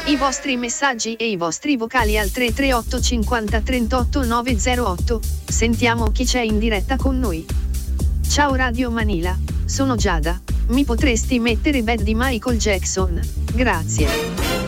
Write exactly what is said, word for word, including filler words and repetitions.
I vostri messaggi e i vostri vocali al tre tre otto cinquanta trentotto nove zero otto. Sentiamo chi c'è in diretta con noi. Ciao Radio Manila, sono Giada. Mi potresti mettere Bad di Michael Jackson? Grazie.